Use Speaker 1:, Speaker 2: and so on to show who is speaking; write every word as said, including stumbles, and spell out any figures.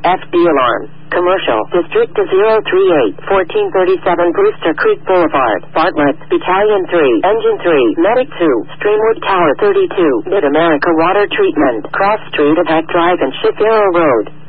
Speaker 1: F D alarm. Commercial. District zero three eight, fourteen thirty-seven Brewster Creek Boulevard. Bartlett. Battalion three. Engine three. Medic two. Streamwood Tower thirty-two. Mid-America Water Treatment. Cross Street, Attack Drive and Ship Arrow Road.